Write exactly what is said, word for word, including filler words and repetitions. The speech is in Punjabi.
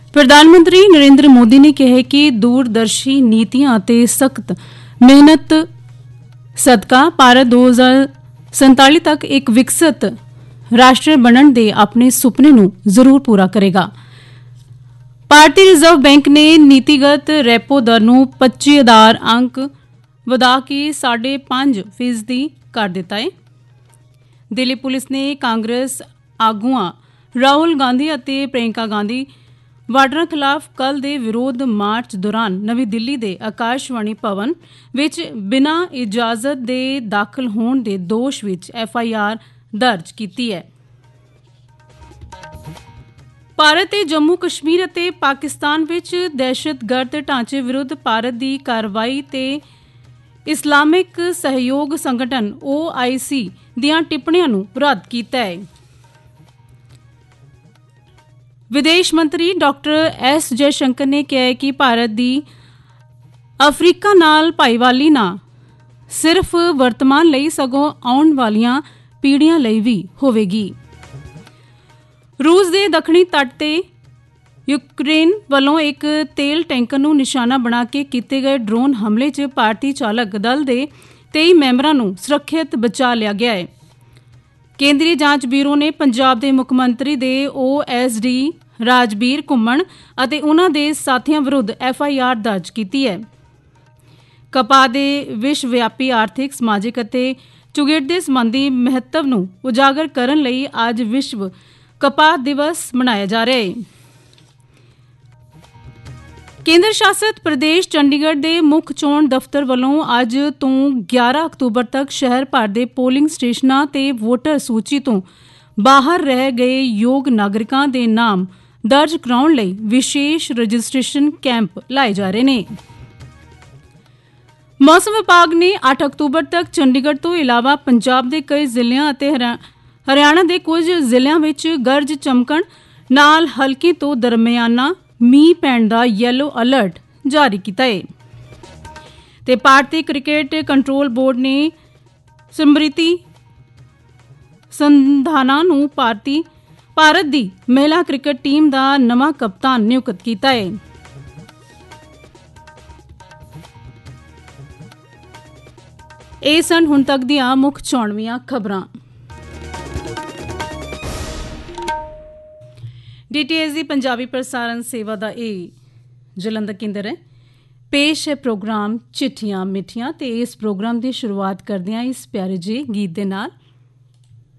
प्रधानमंत्री नरेंद्र मोदी ने कहा है कि दूरदर्शी नीतियां ਅਤੇ सख्त मेहनत सदका भारत दो हज़ार सैंताली तक एक विकसित राष्ट्र बनने के अपने सुपने ਨੂੰ ਜ਼ਰੂਰ ਪੂਰਾ ਕਰੇਗਾ। ਭਾਰਤੀ ਰਿਜ਼ਰਵ ਬੈਂਕ ਨੇ ਨੀਤੀਗਤ ਰੈਪੋ ਦਰ ਨੂੰ ਪੱਚੀ ਆਧਾਰ ਅੰਕ ਵਧਾ ਕੇ ਸਾਢੇ ਪੰਜ ਫੀਸਦੀ ਕਰ ਦਿੱਤਾ ਹੈ। ਦਿੱਲੀ ਪੁਲਿਸ ਨੇ ਕਾਂਗਰਸ ਆਗੂਆਂ ਰਾਹੁਲ ਗਾਂਧੀ ਅਤੇ ਪ੍ਰਿयंका ਗਾਂਧੀ ਵਾਡਰਾ ਖਿਲਾਫ ਕੱਲ ਦੇ ਵਿਰੋਧ ਮਾਰਚ ਦੌਰਾਨ ਨਵੀਂ ਦਿੱਲੀ ਦੇ ਆਕਾਸ਼ਵਾਣੀ ਭਵਨ ਵਿੱਚ ਬਿਨਾਂ ਇਜਾਜ਼ਤ ਦੇ ਦਾਖਲ ਹੋਣ ਦੇ ਦੋਸ਼ ਵਿੱਚ ਐਫ ਆਈ ਆਰ ਦਰਜ ਕੀਤੀ ਹੈ। ਭਾਰਤ ਤੇ ਜੰਮੂ ਕਸ਼ਮੀਰ ਅਤੇ ਪਾਕਿਸਤਾਨ ਵਿੱਚ ਦਹਿਸ਼ਤਗਰਦ ਢਾਂਚੇ ਵਿਰੁੱਧ ਭਾਰਤ ਦੀ ਕਾਰਵਾਈ ਤੇ ਇਸਲਾਮਿਕ ਸਹਿਯੋਗ ਸੰਗਠਨ ਓ ਆਈ ਸੀ ਦੀਆਂ ਟਿੱਪਣੀਆਂ ਨੂੰ ਰੱਦ ਕੀਤਾ ਹੈ। ਵਿਦੇਸ਼ ਮੰਤਰੀ ਡਾਕਟਰ ਐਸ ਜੈਸ਼ੰਕਰ ਨੇ ਕਿਹਾ ਹੈ ਕਿ ਭਾਰਤ ਦੀ ਅਫਰੀਕਾ ਨਾਲ ਭਾਈਵਾਲੀ ਨਾ ਸਿਰਫ ਵਰਤਮਾਨ ਲਈ ਸਗੋਂ ਆਉਣ ਵਾਲੀਆਂ ਪੀੜ੍ਹੀਆਂ ਲਈ ਵੀ ਹੋਵੇਗੀ। ਰੂਸ ਦੇ ਦੱਖਣੀ ਤੱਟ ਤੇ ਯੂਕਰੇਨ ਵੱਲੋਂ ਇੱਕ ਤੇਲ ਟੈਂਕਰ ਨੂੰ ਨਿਸ਼ਾਨਾ ਬਣਾ ਕੇ ਕੀਤੇ ਗਏ ਡਰੋਨ ਹਮਲੇ 'ਚ ਭਾਰਤੀ ਚਾਲਕ ਦਲ ਦੇ ਤੇਈ ਮੈਂਬਰਾਂ ਨੂੰ ਸੁਰੱਖਿਅਤ ਬਚਾ ਲਿਆ ਗਿਆ ਹੈ। ਕੇਂਦਰੀ ਜਾਂਚ ਬਿਊਰੋ ਨੇ ਪੰਜਾਬ ਦੇ ਮੁੱਖ ਮੰਤਰੀ ਦੇ ਓ ਐਸ ਡੀ ਰਾਜਬੀਰ ਘੁੰਮਣ ਅਤੇ ਉਨ੍ਹਾਂ ਦੇ ਸਾਥੀਆਂ ਵਿਰੁੱਧ ਐਫ ਆਈ ਆਰ ਦਰਜ ਕੀਤੀ ਹੈ। ਕਪਾਹ ਦੇ ਵਿਸ਼ਵ ਵਿਆਪੀ ਆਰਥਿਕ ਸਮਾਜਿਕ ਅਤੇ ਚੁਗੇੜ ਸੰਬੰਧੀ ਮਹੱਤਵ ਨੂੰ ਉਜਾਗਰ ਕਰਨ ਲਈ ਅੱਜ ਵਿਸ਼ਵ ਕਪਾਹ ਦਿਵਸ ਮਨਾਇਆ ਜਾ ਰਿਹਾ ਹੈ। ਕੇਂਦਰ ਸ਼ਾਸਿਤ ਪ੍ਰਦੇਸ਼ ਚੰਡੀਗੜ੍ਹ ਦੇ ਮੁੱਖ ਚੋਣ ਦਫ਼ਤਰ ਵੱਲੋਂ ਅੱਜ ਤੋਂ ਗਿਆਰਾਂ ਅਕਤੂਬਰ ਤੱਕ ਸ਼ਹਿਰ ਭਰ ਦੇ ਪੋਲਿੰਗ ਸਟੇਸ਼ਨਾਂ ਤੇ ਵੋਟਰ ਸੂਚੀ ਤੋਂ ਬਾਹਰ ਰਹਿ ਗਏ ਯੋਗ ਨਾਗਰਿਕਾਂ ਦੇ ਨਾਮ ਦਰਜ ਕਰਾਉਣ ਲਈ ਵਿਸ਼ੇਸ਼ ਰਜਿਸਟ੍ਰੇਸ਼ਨ ਕੈਂਪ ਲਾਏ ਜਾ ਰਹੇ ਨੇ। ਮੌਸਮ ਵਿਭਾਗ ਨੇ ਅੱਠ ਅਕਤੂਬਰ ਤੱਕ ਚੰਡੀਗੜ੍ਹ ਤੋਂ ਇਲਾਵਾ ਪੰਜਾਬ ਦੇ ਕਈ ਜ਼ਿਲ੍ਹਿਆਂ ਅਤੇ ਹਰਿਆਣਾ ਦੇ ਕੁਝ ਜ਼ਿਲ੍ਹਿਆਂ ਵਿੱਚ ਗਰਜ ਚਮਕਣ ਨਾਲ ਹਲਕੀ ਤੋਂ ਦਰਮਿਆਨਾ ਮੀਂਹ ਪੈਣ ਦਾ ਯੈਲੋ ਅਲਰਟ ਜਾਰੀ ਕੀਤਾ ਹੈ। ਤੇ ਭਾਰਤੀ ਕ੍ਰਿਕਟ ਕੰਟਰੋਲ ਬੋਰਡ ਨੇ ਸਮ੍ਰਿਤੀ ਸੰਧਾਨਾ ਨੂੰ ਭਾਰਤੀ ਭਾਰਤ ਦੀ ਮਹਿਲਾ ਕ੍ਰਿਕਟ ਟੀਮ ਦਾ ਨਵਾਂ ਕਪਤਾਨ ਨਿਯੁਕਤ ਕੀਤਾ ਹੈ। ਇਹ ਸਨ ਹੁਣ ਤੱਕ ਦੀਆਂ ਮੁੱਖ ਚੋਣਵੀਆਂ ਖਬਰਾਂ। ਡੀ ਟੀ ਐਸ ਦੀ ਪੰਜਾਬੀ ਪ੍ਰਸਾਰਣ ਸੇਵਾ ਦਾ ਇਹ ਜਲੰਧਰ ਕੇਂਦਰ ਹੈ। ਪੇਸ਼ ਹੈ ਪ੍ਰੋਗਰਾਮ ਚਿੱਠੀਆਂ ਮਿੱਠੀਆਂ ਤੇ ਇਸ ਪ੍ਰੋਗਰਾਮ ਦੀ ਸ਼ੁਰੂਆਤ ਕਰਦਿਆਂ ਇਸ ਪਿਆਰੇ ਜਿਹੇ ਗੀਤ ਦੇ ਨਾਲ।